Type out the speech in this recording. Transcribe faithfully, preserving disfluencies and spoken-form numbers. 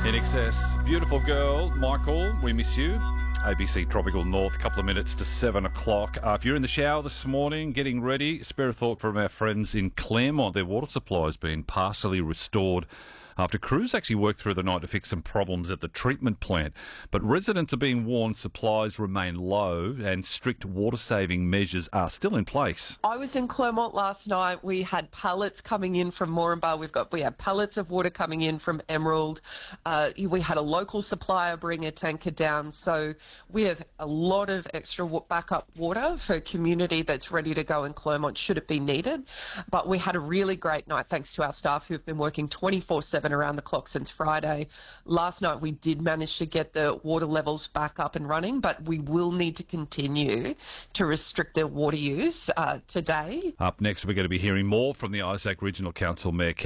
In excess, beautiful girl, Michael, we miss you. A B C Tropical North, a couple of minutes to seven o'clock. Uh, if you're in the shower this morning, getting ready, spare a thought from our friends in Claremont. Their water supply has been partially restored after crews actually worked through the night to fix some problems at the treatment plant. But residents are being warned supplies remain low and strict water-saving measures are still in place. I was in Claremont last night. We had pallets coming in from Moranbah. We've got we had pallets of water coming in from Emerald. Uh, we had a local supplier bring a tanker down. So we have a lot of extra backup water for community that's ready to go in Claremont should it be needed. But we had a really great night thanks to our staff who've been working twenty-four seven around the clock since Friday. Last night we did manage to get the water levels back up and running, but we will need to continue to restrict their water use uh, today. Up next, we're going to be hearing more from the Isaac Regional Council Mayor